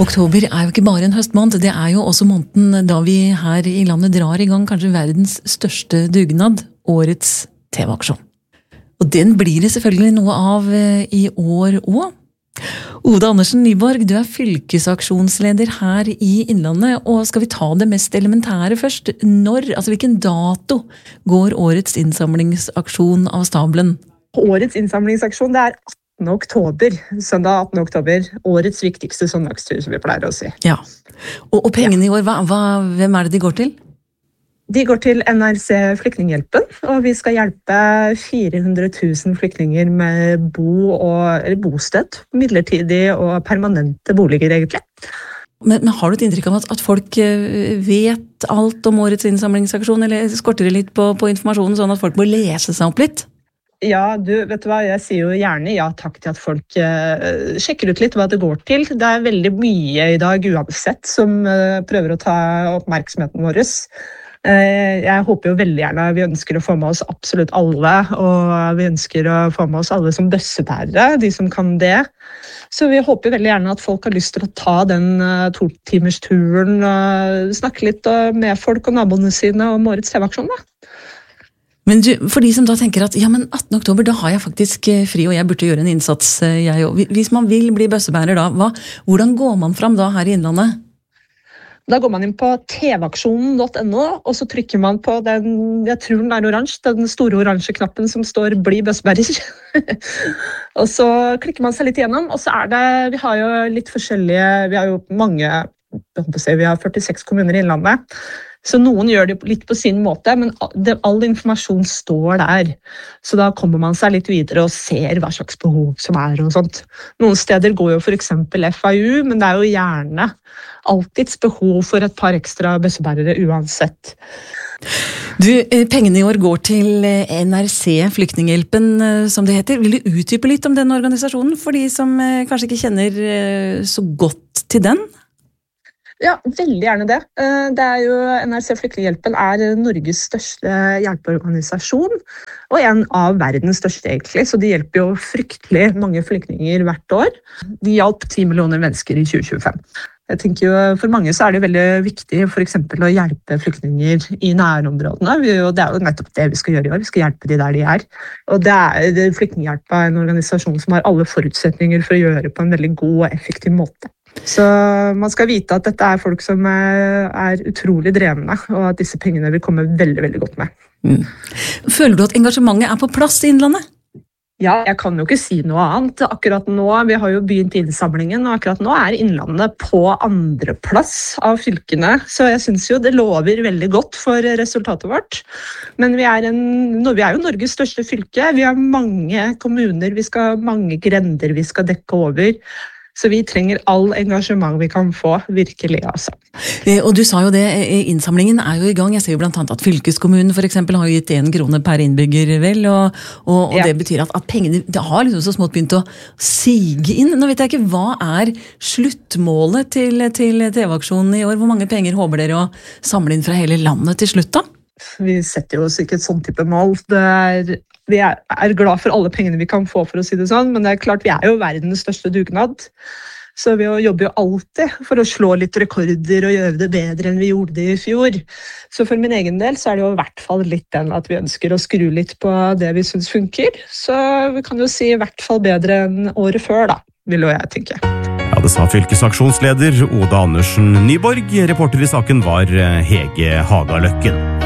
Oktober er jo ikke bare en høstmåned, det er jo også måneden da vi her i landet drar i gang kanskje verdens største dugnad, årets TV-aksjon. Og den blir det selvfølgelig noe av i år også. Oda Andersen Nyborg, du er fylkesaksjonsleder her i Innlandet, og skal vi ta det mest elementære først? Hvilken dato går årets innsamlingsaksjon av stabelen? Årets innsamlingsaksjon, det er 18. oktober, søndag 18. oktober, årets viktigste søndagstur, som vi pleier å si. Ja, og pengene i år, hvem er det de går til? De går til NRC Flyktninghjelpen, og vi skal hjelpe 400 000 flyktninger med bosted, midlertidig og permanente boliger egentlig. Men har du et inntrykk av at folk vet alt om årets innsamlingsaksjon, eller skorter det litt på informasjonen, sånn at folk må lese seg opp litt? Ja, vet du hva, jeg sier jo gjerne ja takk til at folk sjekker ut litt hva det går til. Det er veldig mye i dag uansett som prøver å ta oppmerksomheten vår. Jeg håper jo veldig gjerne, vi ønsker å få med oss absolutt alle, og vi ønsker å få med oss alle som bøssebærere, de som kan det. Så vi håper veldig gjerne at folk har lyst til å ta den 2-timersturen og snakke litt med folk og naboene sine om årets TV-aksjon da. Men for de som da tenker at ja, men 18. oktober, da har jeg faktisk fri, og jeg burde gjøre en innsats, jeg også. Hvis man vil bli bøssebærer da, hvordan går man fram da her i Innlandet? Da går man inn på tvaksjonen.no, og så trykker man på den, jeg tror den er oransje, den store oransje knappen som står «Bli bøssebærer». Og så klikker man seg litt igjennom, og så vi har jo litt forskjellige, vi har jo mange, vi har 46 kommuner i Innlandet, så noen gjør det litt på sin måte, men all informasjon står der. Så da kommer man seg litt videre og ser hva slags behov som er og sånt. Noen steder går jo for eksempel FAU, men det er jo gjerne alltids behov for et par ekstra bøssebærere uansett. Pengene i år går til NRC Flyktninghjelpen, som det heter. Vil du utdype litt om den organisasjonen, for de som kanskje ikke kjenner så godt til den? Ja, veldig gjerne det. Det er jo NRC Flyktninghjelpen er Norges største hjelpeorganisasjon, og en av verdens største egentlig, så de hjelper jo fryktelig mange flyktninger hvert år. De hjalp 10 millioner mennesker i 2025. Jeg tenker jo, for mange så er det veldig viktig for eksempel å hjelpe flyktninger i nærområdene, og det er jo nettopp det vi skal gjøre i år, vi skal hjelpe de der de er. Og Flyktninghjelpen er en organisasjon som har alle forutsetninger for å gjøre på en veldig god og effektiv måte. Så man skal vite at dette er folk som er utrolig drevne, og at disse pengene vil komme veldig, veldig godt med. Føler du at engasjementet er på plass i Innlandet? Ja, jeg kan jo ikke si noe annet. Akkurat nå, vi har jo begynt innsamlingen, og akkurat nå er Innlandet på 2. plass av fylkene, så jeg synes jo det lover veldig godt for resultatet vårt. Men vi er jo Norges største fylke, vi har mange kommuner, mange grender vi skal dekke over. Så vi trenger all engasjement vi kan få, virkelig, altså. Og du sa jo det, innsamlingen er jo i gang. Jeg ser jo blant annet at fylkeskommunen for eksempel har gitt 1 krone per innbygger, vel, og ja. Det betyr at pengene, det har liksom så smått begynt å sige inn. Nå vet jeg ikke, hva er sluttmålet til TV-aksjonen i år? Hvor mange penger håper dere å samle inn fra hele landet til slutt da? Vi setter jo oss ikke et sånn type mål. Vi er glad for alle pengene vi kan få, for å si det sånn, men det er klart vi er jo verdens største dugnad. Så vi jobber jo alltid for å slå litt rekorder og gjøre det bedre enn vi gjorde det i fjor. Så for min egen del så er det jo i hvert fall litt den at vi ønsker å skru litt på det vi synes funker. Så vi kan jo si i hvert fall bedre enn året før da, vil jo jeg tenke. Ja, det sa fylkesaksjonsleder Oda Andersen Nyborg. Reporter i saken var Hege Hagaløkken.